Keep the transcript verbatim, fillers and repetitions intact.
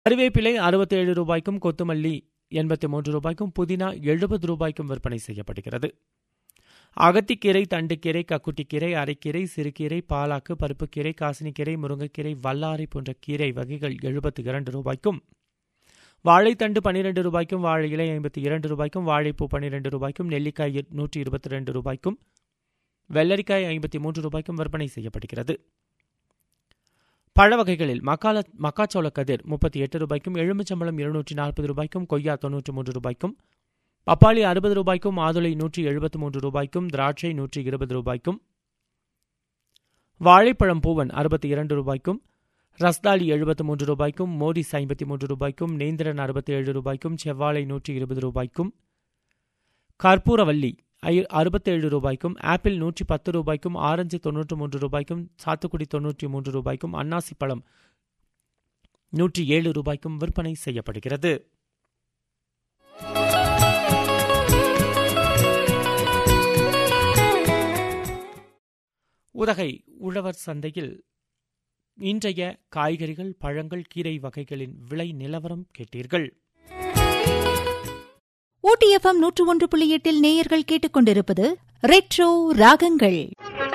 கருவேப்பிலை அறுபத்தேழு ரூபாய்க்கும், கொத்துமல்லி எண்பத்தி மூன்று ரூபாய்க்கும், புதினா எழுபது ரூபாய்க்கும் விற்பனை செய்யப்படுகிறது. அகத்திக்கீரை, தண்டுக்கீரை, கக்குட்டிக்கீரை, அரைக்கீரை, சிறுகீரை, பாலாக்கு, பருப்புக்கீரை, காசினிக்கீரை, முருங்கைக்கீரை, வல்லாரை போன்ற கீரை வகைகள் எழுபத்தி இரண்டு ரூபாய்க்கும், வாழைத்தண்டு பன்னிரண்டு ரூபாய்க்கும், வாழை இலை ஐம்பத்தி இரண்டு ரூபாய்க்கும், வாழைப்பூ பன்னிரண்டு ரூபாய்க்கும், நெல்லிக்காய் நூற்றி இருபத்தி ரெண்டு ரூபாய்க்கும், வெள்ளரிக்காய் ஐம்பத்தி மூன்று ரூபாய்க்கும் விற்பனை செய்யப்படுகிறது. பழ வகைகளில் மக்கால மக்காச்சோள கதிர் முப்பத்தி எட்டு ரூபாய்க்கும், எலுமிச்சம்பழம் இருநூற்றி நாற்பது ரூபாய்க்கும், கொய்யா தொன்னூற்றி மூன்று ரூபாய்க்கும், பப்பாளி அறுபது ரூபாய்க்கும், மாதுளை நூற்றி எழுபத்தி மூன்று ரூபாய்க்கும், திராட்சை நூற்றி இருபது ரூபாய்க்கும், வாழைப்பழம் பூவன் அறுபத்தி இரண்டு ரூபாய்க்கும், ரஸ்தாலி எழுபத்தி மூன்று ரூபாய்க்கும், மோரிஸ் ஐம்பத்தி மூன்று ரூபாய்க்கும், நேந்திரன் அறுபத்தி ஏழு ரூபாய்க்கும், செவ்வாழை நூற்றி இருபது ரூபாய்க்கும், கற்பூரவல்லி அறுபத்தேழு ரூபாய்க்கும், ஆப்பிள் நூற்றி பத்து ரூபாய்க்கும், ஆரஞ்சு தொன்னூற்றி மூன்று ரூபாய்க்கும், சாத்துக்குடி தொன்னூற்றி மூன்று ரூபாய்க்கும், அன்னாசி பழம் நூற்றி ஏழு ரூபாய்க்கும் விற்பனை செய்யப்படுகிறது. உதகை உழவர் சந்தையில் இன்றைய காய்கறிகள், பழங்கள், கீரை வகைகளின் விலை நிலவரம் கேட்டீர்கள். ஊட்டி எஃப்எம் நூற்று ஒன்று புள்ளி எட்டில் நேயர்கள் கேட்டுக்கொண்டிருப்பது ரெட்ரோ ராகங்கள்.